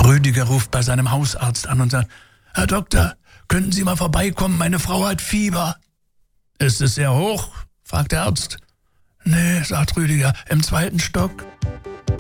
Rüdiger ruft bei seinem Hausarzt an und sagt: Herr Doktor, könnten Sie mal vorbeikommen, meine Frau hat Fieber. Ist es sehr hoch? Fragt der Arzt. Nee, sagt Rüdiger, im 2. Stock.